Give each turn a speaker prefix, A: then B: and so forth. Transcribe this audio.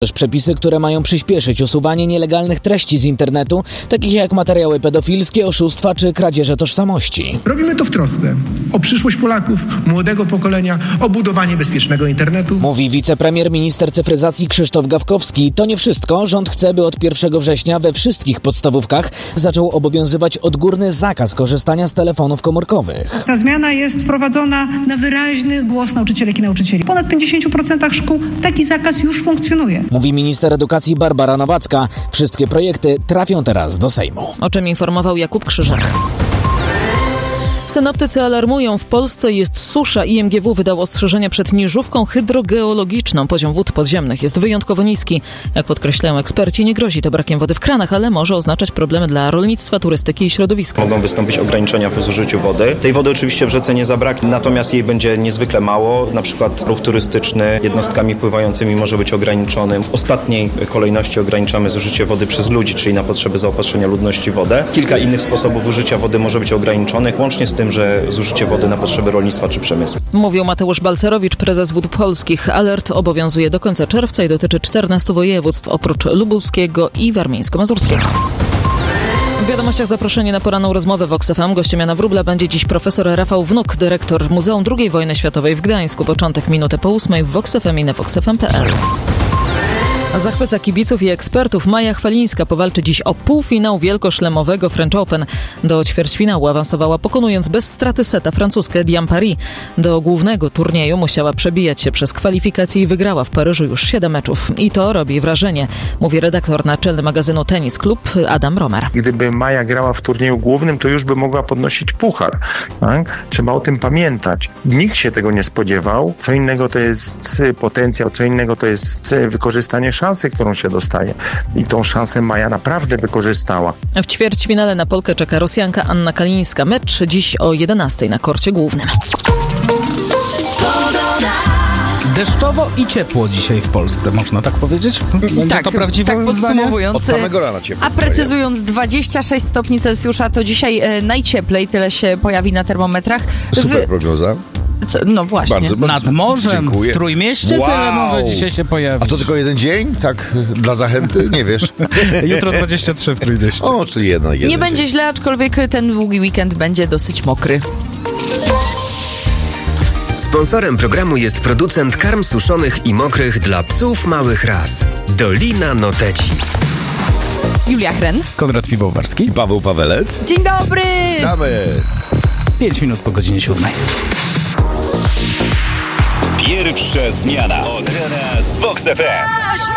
A: Też przepisy, które mają przyspieszyć usuwanie nielegalnych treści z internetu, takich jak materiały pedofilskie, oszustwa czy kradzieże tożsamości.
B: Robimy to w trosce o przyszłość Polaków, młodego pokolenia, o budowanie bezpiecznego internetu.
A: Mówi wicepremier, minister cyfryzacji Krzysztof Gawkowski. To nie wszystko. Rząd chce, by od 1 września we wszystkich podstawówkach zaczął obowiązywać odgórny zakaz korzystania z telefonów komórkowych.
C: Ta zmiana jest wprowadzona na wyraźny głos nauczycielek i nauczycieli. W ponad 50% szkół taki zakaz już funkcjonuje.
A: Mówi minister edukacji Barbara Nowacka. Wszystkie projekty trafią teraz do Sejmu.
D: O czym informował Jakub Krzyżak. Synoptycy alarmują, w Polsce jest susza. IMGW wydało ostrzeżenie przed niżówką hydrogeologiczną. Poziom wód podziemnych jest wyjątkowo niski. Jak podkreślają eksperci, nie grozi to brakiem wody w kranach, ale może oznaczać problemy dla rolnictwa, turystyki i środowiska.
E: Mogą wystąpić ograniczenia w zużyciu wody. Tej wody oczywiście w rzece nie zabraknie, natomiast jej będzie niezwykle mało. Na przykład ruch turystyczny jednostkami pływającymi może być ograniczony. W ostatniej kolejności ograniczamy zużycie wody przez ludzi, czyli na potrzeby zaopatrzenia ludności w wodę. Kilka innych sposobów użycia wody może być ograniczonych, łącznie z tym, że zużycie wody na potrzeby rolnictwa czy przemysłu.
D: Mówił Mateusz Balcerowicz, prezes Wód Polskich. Alert obowiązuje do końca czerwca i dotyczy 14 województw, oprócz lubuskiego i warmińsko-mazurskiego. W wiadomościach zaproszenie na poranną rozmowę w Vox FM. Gościem Jana Wróbla będzie dziś profesor Rafał Wnuk, dyrektor Muzeum II Wojny Światowej w Gdańsku. Początek minutę po 8 w Vox FM i na voxfm.pl. Zachwyca kibiców i ekspertów. Maja Chwalińska powalczy dziś o półfinał wielkoszlemowego French Open. Do ćwierćfinału awansowała, pokonując bez straty seta francuskę Diane Paris. Do głównego turnieju musiała przebijać się przez kwalifikacje i wygrała w Paryżu już 7 meczów. I to robi wrażenie, mówi redaktor naczelny magazynu Tenis Club Adam Romer.
F: Gdyby Maja grała w turnieju głównym, to już by mogła podnosić puchar. Tak? Trzeba o tym pamiętać. Nikt się tego nie spodziewał. Co innego to jest potencjał, co innego to jest wykorzystanie szansę, którą się dostaje. I tą szansę Maja naprawdę wykorzystała.
D: W ćwierćfinale na Polkę czeka Rosjanka Anna Kalińska. Mecz dziś o 11 na korcie głównym.
G: Deszczowo i ciepło dzisiaj w Polsce, można tak powiedzieć? Będzie
H: tak,
G: to prawdziwe
H: tak podsumowując.
I: Od samego rana ciepło.
H: A precyzując, 26 stopni Celsjusza to dzisiaj najcieplej, tyle się pojawi na termometrach.
I: Super prognoza.
H: No właśnie.
I: Bardzo
G: Nad morzem,
I: dziękuję.
G: w Trójmieście tyle może dzisiaj się pojawić.
I: A to tylko jeden dzień? Tak dla zachęty? Nie wiesz.
G: Jutro 23 w Trójmieście.
I: O, czyli jeden
H: Nie będzie
I: dzień.
H: źle, aczkolwiek ten długi weekend będzie dosyć mokry.
J: Sponsorem programu jest producent karm suszonych i mokrych dla psów małych ras. Dolina Noteci.
H: Julia Chren.
G: Konrad Piwowarski.
I: I Paweł Pawelec.
H: Dzień dobry!
I: Damy.
G: 5 minut po godzinie 7.
K: Pierwsza zmiana od rana z Vox FM.